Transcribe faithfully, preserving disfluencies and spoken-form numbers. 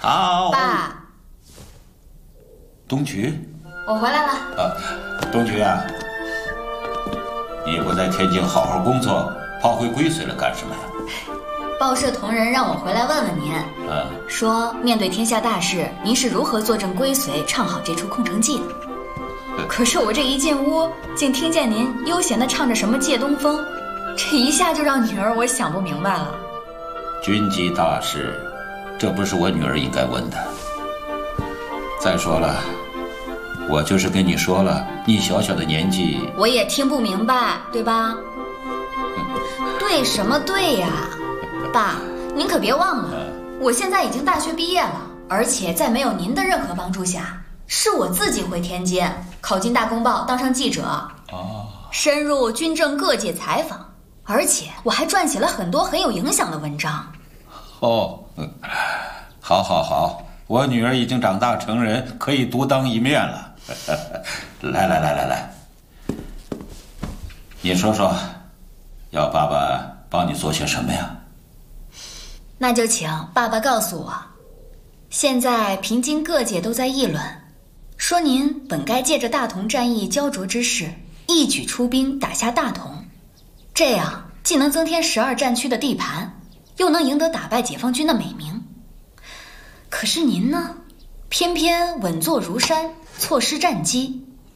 好， 爸， 东菊， 我回来了。 啊，东菊啊，你不在天津好好工作，跑回归绥了干什么呀？ 报社同仁让我回来问问您， 啊， 说面对天下大事，您是如何坐镇归绥，唱好这出空城计的。可是我这一进屋，竟听见您悠闲地唱着什么《借东风》，这一下就让女儿我想不明白了。 军机大事，这不是我女儿应该问的。再说了，我就是跟你说了，你小小的年纪， 我也听不明白，对吧？对什么对呀？爸，您可别忘了，我现在已经大学毕业了，而且在没有您的任何帮助下，是我自己回天津考进大公报当上记者， 哦， 深入军政各界采访，而且我还撰写了很多很有影响的文章。 哦，好好好，我女儿已经长大成人，可以独当一面了。来来来来来，你说说，要爸爸帮你做些什么呀？ 那就请爸爸告诉我，现在平津各界都在议论，说您本该借着大同战役焦灼之势，一举出兵打下大同，这样既能增添十二战区的地盘，又能赢得打败解放军的美名。可是您呢，偏偏稳坐如山，错失战机，